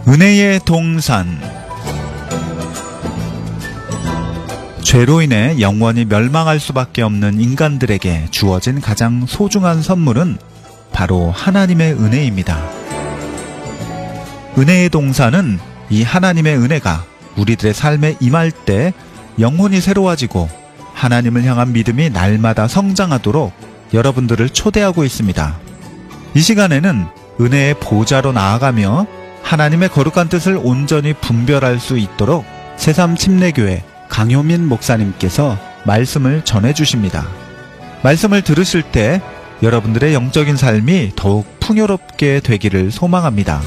은혜의 동산. 죄로 인해 영원히 멸망할 수밖에 없는 인간들에게 주어진 가장 소중한 선물은 바로 하나님의 은혜입니다. 은혜의 동산은 이 하나님의 은혜가 우리들의 삶에 임할 때 영혼이 새로워지고 하나님을 향한 믿음이 날마다 성장하도록 여러분들을 초대하고 있습니다. 이 시간에는 은혜의 보좌로 나아가며 하나님의 거룩한 뜻을 온전히 분별할 수 있도록 새삼침례교회 강효민 목사님께서 말씀을 전해주십니다. 말씀을 들으실 때 여러분들의 영적인 삶이 더욱 풍요롭게 되기를 소망합니다.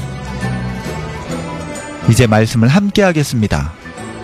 이제 말씀을 함께 하겠습니다.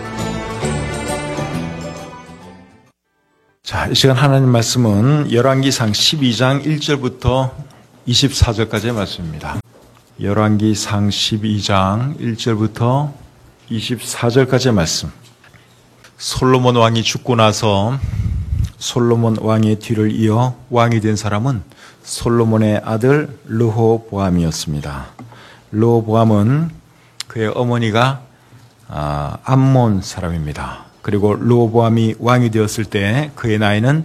자, 이 시간 하나님 말씀은 열왕기상 12장 1절부터 24절까지의 말씀입니다. 열왕기상 12장 1절부터 24절까지의 말씀. 솔로몬 왕이 죽고 나서 솔로몬 왕의 뒤를 이어 왕이 된 사람은 솔로몬의 아들 르호보암이었습니다. 르호보암은 그의 어머니가 암몬 사람입니다. 그리고 르호보암이 왕이 되었을 때 그의 나이는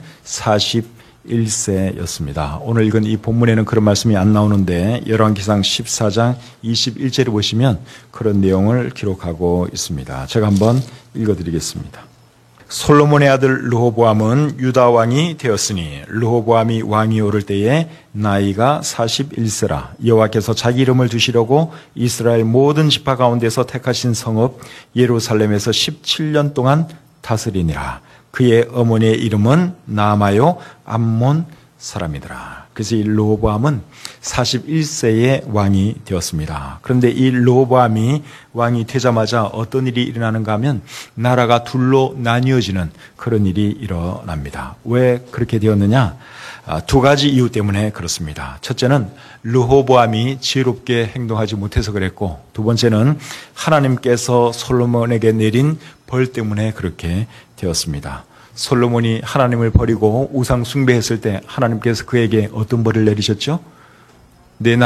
41세였습니다. 오늘 읽은 이 본문에는 그런 말씀이 안 나오는데 열왕기상 14장 21절에 보시면 그런 내용을 기록하고 있습니다. 제가 한번 읽어드리겠습니다. 솔로몬의 아들 르호보암은 유다 왕이 되었으니 르호보암이 왕이 오를 때에 나이가 41세라. 여호와께서 자기 이름을 두시려고 이스라엘 모든 지파 가운데서 택하신 성읍 예루살렘에서 17년 동안 다스리니라. 그의 어머니의 이름은 나아마요 암몬 사람이더라. 그래서 이 르호보암은 41세의 왕이 되었습니다. 그런데 이 르호보암이 왕이 되자마자 어떤 일이 일어나는가 하면 나라가 둘로 나뉘어지는 그런 일이 일어납니다. 왜 그렇게 되었느냐? 두 가지 이유 때문에 그렇습니다. 첫째는 르호보암이 지혜롭게 행동하지 못해서 그랬고, 두 번째는 하나님께서 솔로몬에게 내린 벌 때문에 그렇게 되었습니다. 솔로몬이 하나님을 버리고 우상 숭배했을 때 하나님께서 그에게 어떤 벌을 내리셨죠? 내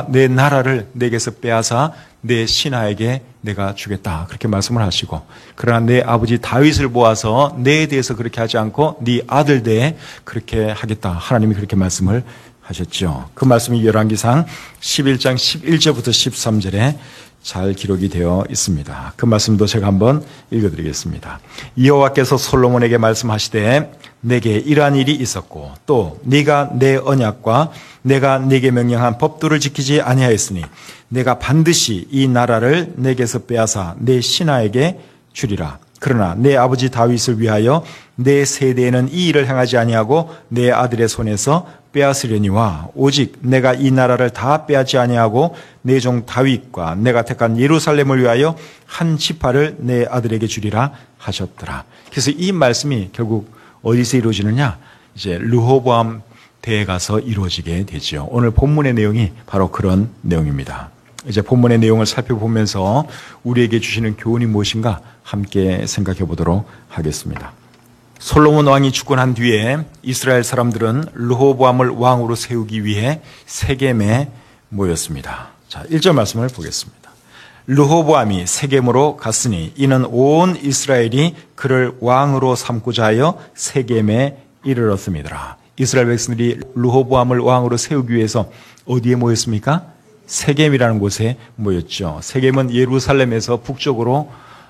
나라를 내게서 빼앗아 내 신하에게 내가 주겠다, 그렇게 말씀을 하시고, 그러나 내 아버지 다윗을 모아서 내에 대해서 그렇게 하지 않고 네 아들 대에 그렇게 하겠다, 하나님이 그렇게 말씀을 하셨죠. 그 말씀이 열왕기상 11장 11절부터 13절에 잘 기록이 되어 있습니다. 그 말씀도 제가 한번 읽어드리겠습니다. 여호와께서 솔로몬에게 말씀하시되 내게 이러한 일이 있었고 또 네가 내 언약과 내가 네게 명령한 법도를 지키지 아니하였으니 내가 반드시 이 나라를 내게서 빼앗아 내 신하에게 주리라. 그러나 내 아버지 다윗을 위하여 내 세대에는 이 일을 행하지 아니하고 내 아들의 손에서 빼앗으려니와 오직 내가 이 나라를 다 빼앗지 아니하고 내 종 다윗과 내가 택한 예루살렘을 위하여 한 지파를 내 아들에게 주리라 하셨더라. 그래서 이 말씀이 결국 어디서 이루어지느냐? 이제 르호보암 때에 가서 이루어지게 되죠. 오늘 본문의 내용이 바로 그런 내용입니다. 이제 본문의 내용을 살펴보면서 우리에게 주시는 교훈이 무엇인가 함께 생각해 보도록 하겠습니다. 솔로몬 왕이 죽고 난 뒤에 이스라엘 사람들은 르호보암을 왕으로 세우기 위해 세겜에 모였습니다. 자, 1절 말씀을 보겠습니다. 르호보암이 세겜으로 갔으니 이는 온 이스라엘이 그를 왕으로 삼고자 하여 세겜에 이르렀습니다. 이스라엘 백성들이 르호보암을 왕으로 세우기 위해서 어디에 모였습니까? 세겜이라는 곳에 모였죠. 세겜은 예루살렘에서 북쪽으로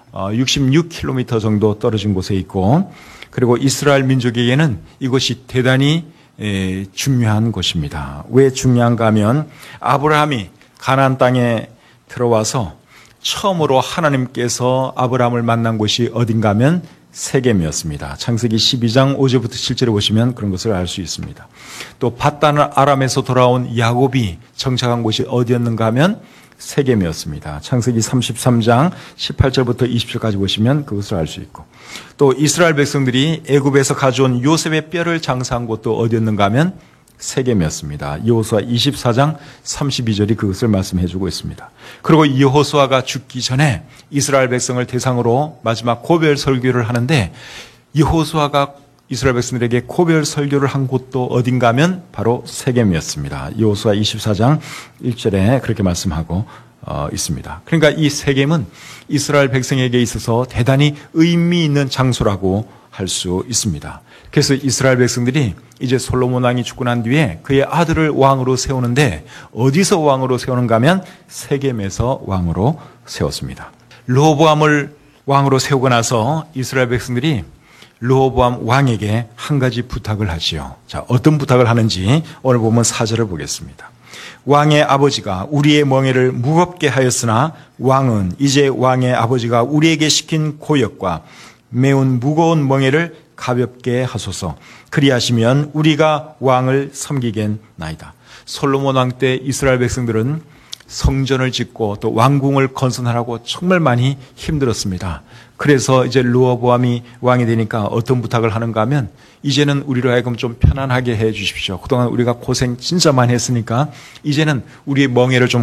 66km 정도 떨어진 곳에 있고, 그리고 이스라엘 민족에게는 이곳이 대단히 중요한 곳입니다. 왜 중요한가 하면 아브라함이 가나안 땅에 들어와서 처음으로 하나님께서 아브라함을 만난 곳이 어딘가 하면 세겜이었습니다. 창세기 12장 5절부터 7절에 보시면 그런 것을 알 수 있습니다. 또 밧단 아람에서 돌아온 야곱이 정착한 곳이 어디였는가 하면 세겜이었습니다. 창세기 33장 18절부터 20절까지 보시면 그것을 알 수 있고, 또 이스라엘 백성들이 애굽에서 가져온 요셉의 뼈를 장사한 곳도 어디였는가 하면 세겜이었습니다. 여호수아 24장 32절이 그것을 말씀해주고 있습니다. 그리고 여호수아가 죽기 전에 이스라엘 백성을 대상으로 마지막 고별 설교를 하는데, 여호수아가 이스라엘 백성들에게 고별 설교를 한 곳도 어딘가 하면 바로 세겜이었습니다. 여호수아 24장 1절에 그렇게 말씀하고 있습니다. 그러니까 이 세겜은 이스라엘 백성에게 있어서 대단히 의미 있는 장소라고 할 수 있습니다. 그래서 이스라엘 백성들이 이제 솔로몬 왕이 죽고 난 뒤에 그의 아들을 왕으로 세우는데 어디서 왕으로 세우는가 하면 세겜에서 왕으로 세웠습니다. 르호보암을 왕으로 세우고 나서 이스라엘 백성들이 르호보암 왕에게 한 가지 부탁을 하지요. 자, 어떤 부탁을 하는지 오늘 보면 4절을 보겠습니다. 왕의 아버지가 우리의 멍에를 무겁게 하였으나 왕은 이제 왕의 아버지가 우리에게 시킨 고역과 매운 무거운 멍에를 가볍게 하소서. 그리하시면 우리가 왕을 섬기겠나이다. 솔로몬 왕 때 이스라엘 백성들은 성전을 짓고 또 왕궁을 건설하라고 정말 많이 힘들었습니다. 그래서 이제 르호보암이 왕이 되니까 어떤 부탁을 하는가 하면 이제는 우리로 하여금 좀 편안하게 해 주십시오. 그동안 우리가 고생 진짜 많이 했으니까 이제는 우리의 멍에를 좀